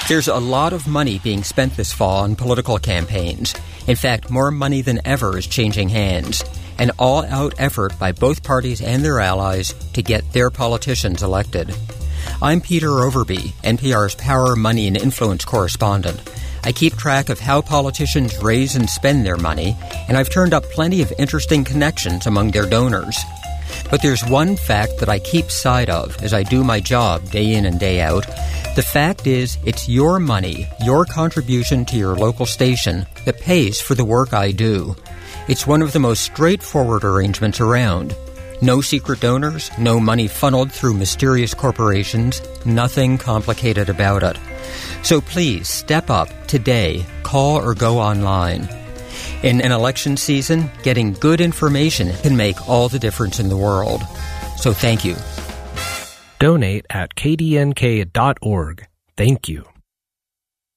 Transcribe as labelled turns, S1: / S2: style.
S1: There's a lot of money being spent this fall on political campaigns. In fact, more money than ever is changing hands. An all-out effort by both parties and their allies to get their politicians elected. I'm Peter Overby, NPR's Power, Money, and Influence correspondent. I keep track of how politicians raise and spend their money, and I've turned up plenty of interesting connections among their donors. But there's one fact that I keep sight of as I do my job day in and day out. The fact is, it's your money, your contribution to your local station, that pays for the work I do. It's one of the most straightforward arrangements around. No secret donors, no money funneled through mysterious corporations, nothing complicated about it. So please, step up today, call or go online. In an election season, getting good information can make all the difference in the world. So thank you.
S2: Donate at kdnk.org. Thank you.